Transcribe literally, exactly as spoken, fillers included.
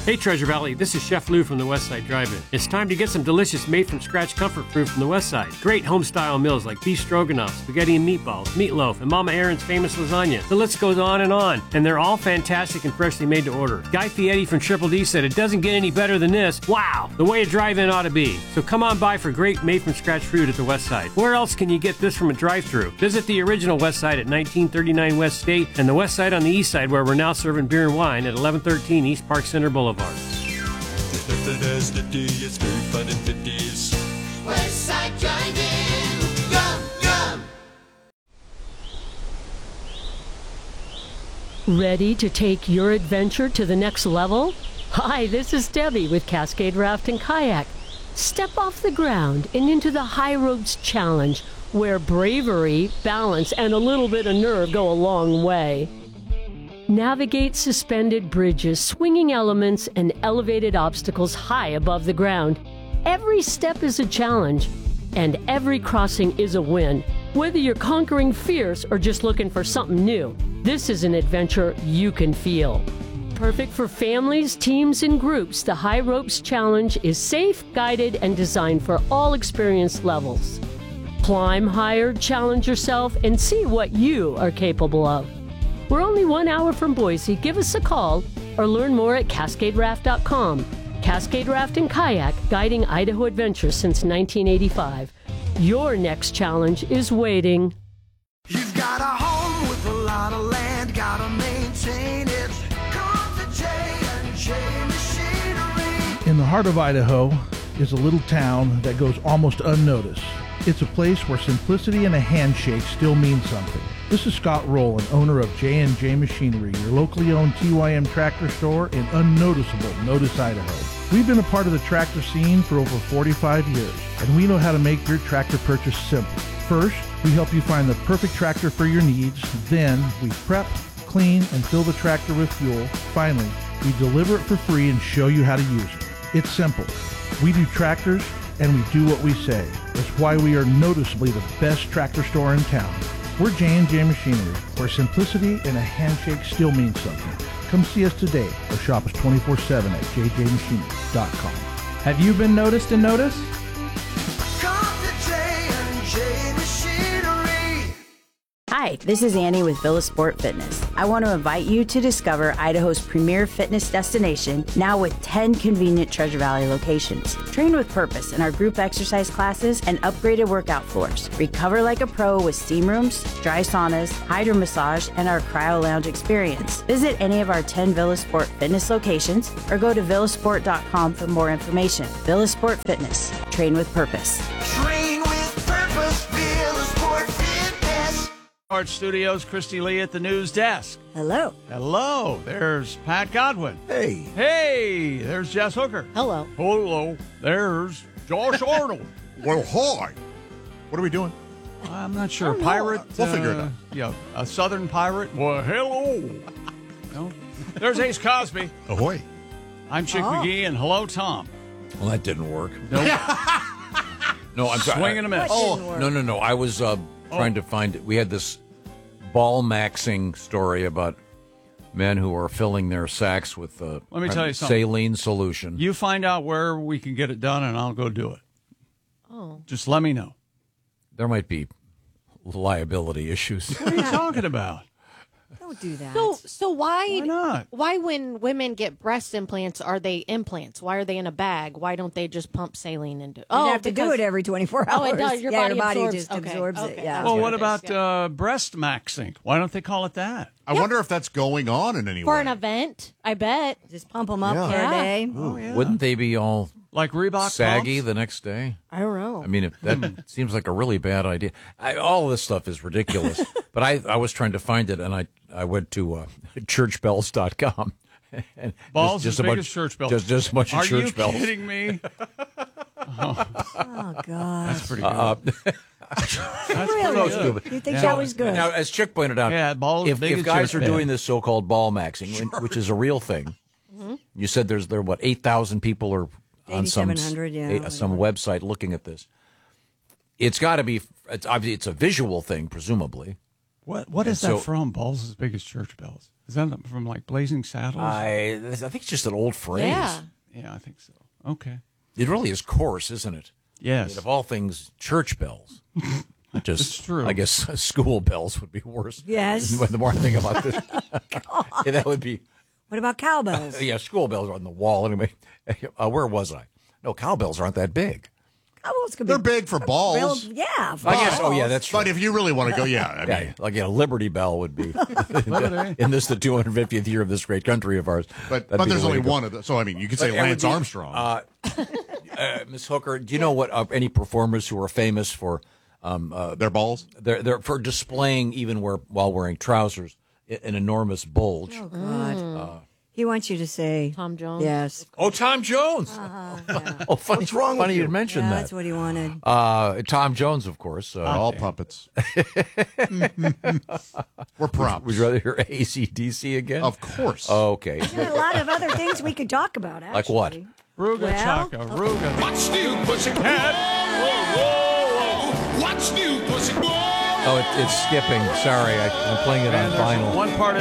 Hey Treasure Valley, this is Chef Lou from the Westside Drive-In. It's time to get some delicious made-from-scratch comfort food from the Westside. Great home-style meals like beef stroganoff, spaghetti and meatballs, meatloaf, and Mama Erin's famous lasagna. The list goes on and on, and they're all fantastic and freshly made to order. Guy Fieri from Triple D said it doesn't get any better than this. Wow, the way a drive-in ought to be. So come on by for great made-from-scratch food at the Westside. Where else can you get this from a drive-thru? Visit the original Westside at nineteen thirty-nine West State and the Westside on the East Side, where we're now serving beer and wine at eleven thirteen East Park Center Boulevard. It's very fun and fifty is Westside Drive-In. Yum, yum. Ready to take your adventure to the next level? Hi, this is Debbie with Cascade Raft and Kayak. Step off the ground and into the High Ropes Challenge, where bravery, balance, and a little bit of nerve go a long way. Navigate suspended bridges, swinging elements, and elevated obstacles high above the ground. Every step is a challenge, and every crossing is a win. Whether you're conquering fears or just looking for something new, this is an adventure you can feel. Perfect for families, teams, and groups, the High Ropes Challenge is safe, guided, and designed for all experience levels. Climb higher, challenge yourself, and see what you are capable of. We're only one hour from Boise. Give us a call or learn more at Cascade Raft dot com. Cascade Raft and Kayak, guiding Idaho adventures since nineteen eighty-five. Your next challenge is waiting. You've got a home with a lot of land, gotta maintain it. Come to J and J Machinery. In the heart of Idaho is a little town that goes almost unnoticed. It's a place where simplicity and a handshake still mean something. This is Scott Rowland, owner of J and J Machinery, your locally owned T Y M tractor store in unnoticeable Notice, Idaho. We've been a part of the tractor scene for over forty-five years, and we know how to make your tractor purchase simple. First, we help you find the perfect tractor for your needs. Then, we prep, clean, and fill the tractor with fuel. Finally, we deliver it for free and show you how to use it. It's simple. We do tractors, and we do what we say. That's why we are noticeably the best tractor store in town. We're J and J Machinery, where simplicity and a handshake still means something. Come see us today or shop us twenty-four seven at j j machinery dot com. Have you been noticed and noticed? Come to J and J Machinery. Hi, this is Annie with Villa Sport Fitness. I want to invite you to discover Idaho's premier fitness destination, now with ten convenient Treasure Valley locations. Train with purpose in our group exercise classes and upgraded workout floors. Recover like a pro with steam rooms, dry saunas, hydro massage, and our cryo lounge experience. Visit any of our ten Villa Sport Fitness locations or go to villa sport dot com for more information. Villa Sport Fitness. Train with purpose. Train with purpose, Villa Sport Fitness. Art Studios, Christy Lee at the news desk. Hello. Hello. There's Pat Godwin. Hey. Hey. There's Jess Hooker. Hello. Hello. There's Josh Arnold. Well, hi. What are we doing? I'm not sure. know. Pirate. We'll figure it uh, out. Yeah, a Southern pirate. Well, hello. No. There's Ace Cosby. Ahoy. I'm Chick Oh. McGee, and hello, Tom. Well, that didn't work. Nope. No, I'm sorry. Swing and a miss. Oh, didn't work? no, no, no. I was uh, trying to find it. We had this ball maxing story about men who are filling their sacks with uh, Let me tell you something. saline solution. You find out where we can get it done, and I'll go do it. Oh. Just let me know. There might be liability issues. What are you talking about? Don't do that. So, so why, Why not? Why, when women get breast implants, are they implants? Why are they in a bag? Why don't they just pump saline into? You have to do it every twenty-four hours. Oh, it does. Your yeah, body your body absorbs. just Okay, absorbs okay. it. Yeah. Well, That's what what it about is, yeah. uh, breast maxing? Why don't they call it that? I wonder if that's going on in any for way. an event. I bet. Just pump them up Yeah. for Yeah. a day. Oh, yeah. Wouldn't they be all Like Reebok saggy pumps? the next day? I don't know. I mean, if that seems like a really bad idea. I, all this stuff is ridiculous. But I, I was trying to find it, and I, I went to uh, church bells dot com. And Balls just, just as a big bunch, as church bells. Just, just a bunch Are of church you bells. kidding me? Oh, God. That's pretty good. Uh, That's Really? no, stupid. You think Yeah. that was good? Now, as Chick pointed out, Yeah, balls if, big if as guys church are bell. doing this so-called ball maxing, which is a real thing, you said there's there what eight thousand people are on some eighty-seven hundred, yeah, eh, some website looking at this. It's got to be. It's obviously it's a visual thing, presumably. What What And is that so- from? Balls as big as church bells. Is that from like Blazing Saddles? I I think it's just an old phrase. Yeah. yeah, I think so. Okay. It really is coarse, isn't it? Yes. I mean, of all things, church bells. Not just, It's true. I guess school bells would be worse. Yes. The more I think about this, yeah, that would be. What about cowbells? Yeah, school bells are on the wall anyway. Uh, where was I? No, cowbells aren't that big. Cowbells could They're be big for balls. real- yeah. for I guess. Oh, balls. yeah, that's true. But if you really want to go, yeah. I Yeah, mean, like a Liberty Bell would be Liberty. in this the two hundred fiftieth year of this great country of ours. but That'd but be there's the way only to go. one of them. So I mean, you could say But it would Lance be- Armstrong. Uh, uh, Miss Hooker, do you know what uh, any performers who are famous for um, uh, Their balls. they're, they're for displaying even where, while wearing trousers i- an enormous bulge? Oh, God. He wants you to say Tom Jones? Yes. Oh, Tom Jones! Uh-huh, yeah. Oh, funny, What's wrong funny with you? you mentioned Yeah, that. that's what he wanted. Uh, Tom Jones, of course. Uh, All puppets. We're props. would you rather hear A C D C again? Of course. Okay. There are a lot of other things we could talk about, actually. Like what? Ruga Well, Chaka, Ruga. What's new, pussycat? Whoa, whoa, whoa. What's new, pussycat? Oh, it, it's skipping. Sorry, I, I'm playing it on And there's vinyl. one part of